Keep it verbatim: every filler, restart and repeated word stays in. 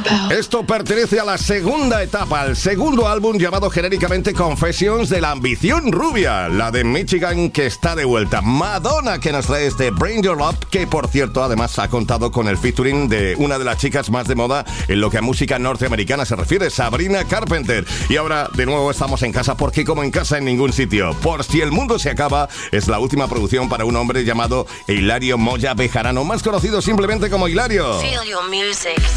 Esto pertenece a la segunda etapa, al segundo álbum llamado genéricamente Confessions de la ambición rubia, la de Michigan, que está de vuelta. Madonna, que nos trae este Bring Your Love, que por cierto además ha contado con el featuring de una de las chicas más de moda en lo que a música norteamericana se refiere, Sabrina Carpenter. Y ahora de nuevo estamos en casa, porque como en casa en ningún sitio. Por si el mundo se acaba es la última producción para un hombre llamado Hilario Moya Bejarano, más conocido simplemente como Hilario. Feel your music.